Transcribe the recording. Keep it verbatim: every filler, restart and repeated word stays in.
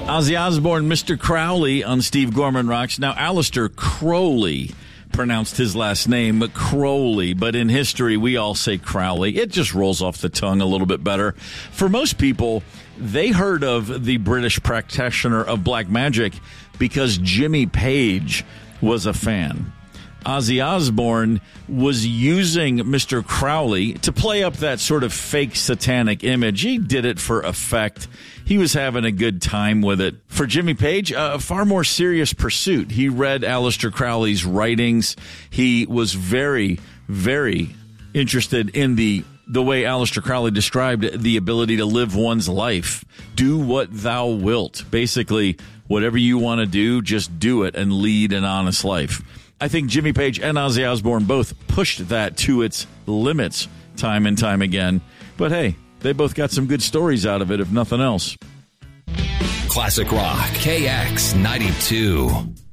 Ozzy Osbourne, Mister Crowley on Steve Gorman Rocks. Now, Aleister Crowley pronounced his last name Crowley, but in history, we all say Crowley. It just rolls off the tongue a little bit better. For most people, they heard of the British practitioner of black magic because Jimmy Page was a fan. Ozzy Osbourne was using Mister Crowley to play up that sort of fake satanic image. He did it for effect. He was having a good time with it. For Jimmy Page, a far more serious pursuit. He read Aleister Crowley's writings. He was very, very interested in the the way Aleister Crowley described the ability to live one's life. Do what thou wilt. Basically, whatever you want to do, just do it and lead an honest life. I think Jimmy Page and Ozzy Osbourne both pushed that to its limits time and time again. But hey, they both got some good stories out of it, if nothing else. Classic Rock, K X ninety-two.